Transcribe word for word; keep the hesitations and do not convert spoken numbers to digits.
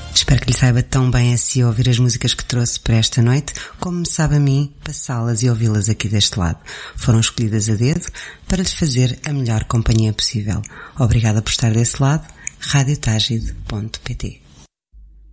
Espero que lhe saiba tão bem a si ouvir as músicas que trouxe para esta noite, como me sabe a mim passá-las e ouvi-las aqui deste lado. Foram escolhidas a dedo para lhes fazer a melhor companhia possível. Obrigada por estar desse lado. rádio tágide ponto pt